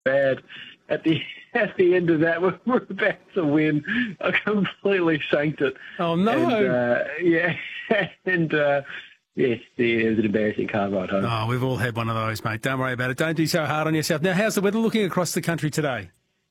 bad. At the end of that, we're about to win. I completely shanked it. Oh, no. And, yes, it was an embarrassing car ride home. Oh, we've all had one of those, mate. Don't worry about it. Don't do so hard on yourself. Now, how's the weather looking across the country today?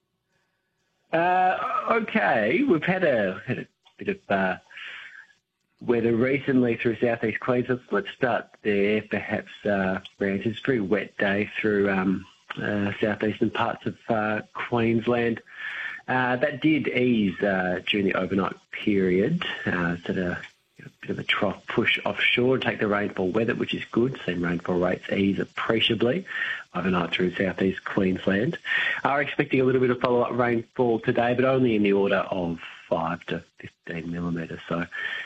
Okay. We've had a bit of weather recently through southeast Queensland. Let's start there, perhaps, Brant. It's a pretty wet day through southeastern parts of Queensland. That did ease during the overnight period. Sort of a bit of a trough push offshore to take the rainfall with it, which is good. Seen rainfall rates ease appreciably overnight through southeast Queensland. Are expecting a little bit of follow-up rainfall today, but only in the order of 5 to 15 millimetres. So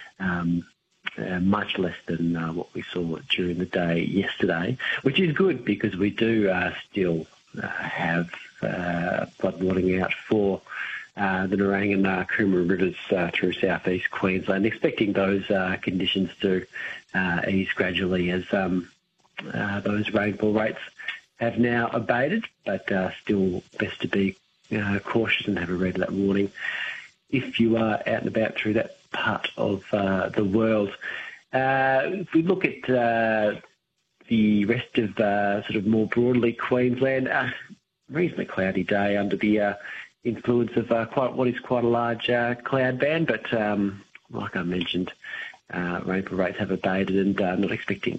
much less than what we saw during the day yesterday, which is good because we do still have floodwatering out for the Nerang and Coomera rivers through southeast Queensland, expecting those conditions to ease gradually as those rainfall rates have now abated, but still best to be cautious and have a read of that warning if you are out and about through that part of the world. If we look at the rest of sort of more broadly Queensland, reasonably cloudy day under the influence of quite a large cloud band, but like I mentioned, rainfall rates have abated and not expecting.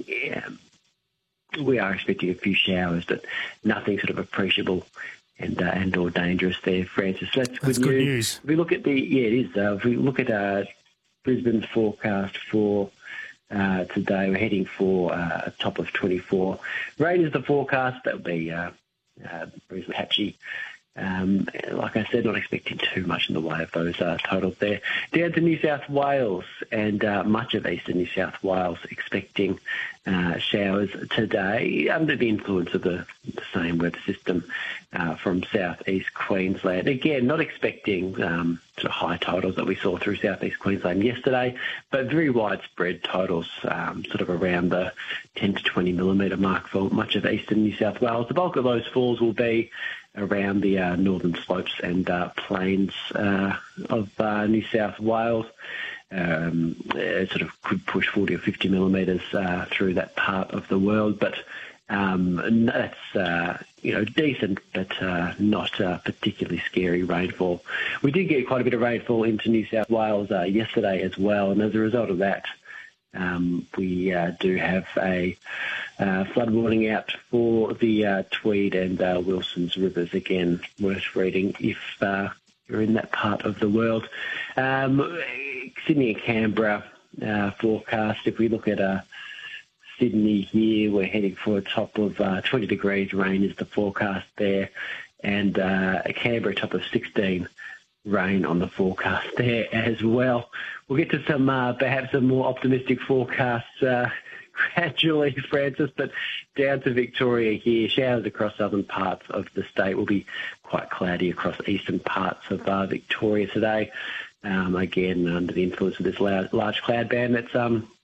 We are expecting a few showers, but nothing sort of appreciable and or dangerous there, Francis. So that's good news. If we look at it is. If we look at Brisbane's forecast for today, we're heading for a top of 24. Rain is the forecast. That'll be reasonably patchy. Like I said, not expecting too much in the way of those totals there. Down to New South Wales and much of eastern New South Wales expecting showers today under the influence of the same weather system from southeast Queensland. Again, not expecting sort of high totals that we saw through southeast Queensland yesterday, but very widespread totals, sort of around the 10 to 20 millimetre mark for much of eastern New South Wales. The bulk of those falls will be around the northern slopes and plains of New South Wales. It sort of could push 40 or 50 millimetres through that part of the world, but that's decent, but not particularly scary rainfall. We did get quite a bit of rainfall into New South Wales yesterday as well, and as a result of that, we do have a flood warning out for the Tweed and Wilson's rivers. Again, worth reading if you're in that part of the world. Sydney and Canberra forecast, if we look at Sydney here, we're heading for a top of 20 degrees. Rain is the forecast there. And Canberra, top of 16. Rain on the forecast there as well. We'll get to some perhaps some more optimistic forecasts gradually, Francis, but down to Victoria here, showers across southern parts of the state. Will be quite cloudy across eastern parts of Victoria today. Again, under the influence of this large cloud band that's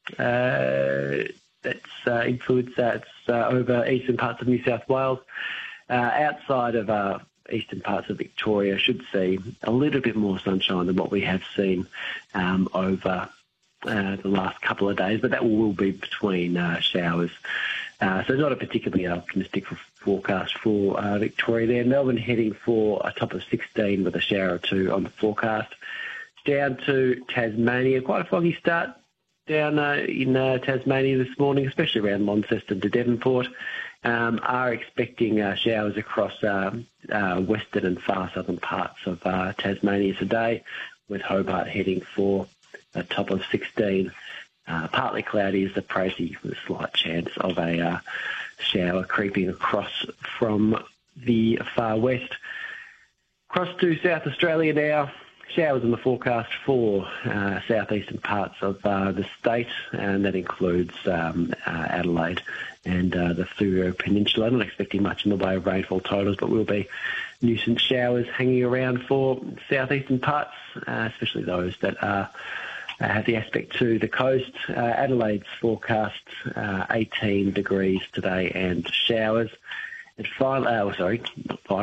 influence that's over eastern parts of New South Wales. Outside of eastern parts of Victoria, should see a little bit more sunshine than what we have seen over the last couple of days, but that will be between showers. So not a particularly optimistic forecast for Victoria there. Melbourne heading for a top of 16 with a shower or two on the forecast. Down to Tasmania, quite a foggy start down in Tasmania this morning, especially around Launceston to Devonport. Are expecting showers across western and far southern parts of Tasmania today, with Hobart heading for a top of 16. Partly cloudy is the précis, with a slight chance of a shower creeping across from the far west. Across to South Australia now. Showers in the forecast for southeastern parts of the state, and that includes Adelaide and the Footscray Peninsula. I'm not expecting much in the way of rainfall totals, but will be nuisance showers hanging around for southeastern parts, especially those that have the aspect to the coast. Adelaide's forecast 18 degrees today and showers. And finally, not finally.